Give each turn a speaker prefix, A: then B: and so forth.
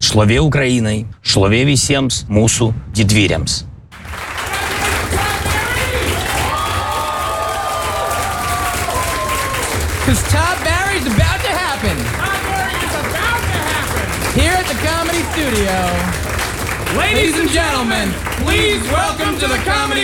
A: Šlovė Ukrainai, šlovė visiems mūsų didvyriams.
B: Because Todd Barry's about to happen.
C: Todd Barry is about to happen.
B: Here at the Comedy Studio.
C: Ladies and gentlemen, please welcome to the Comedy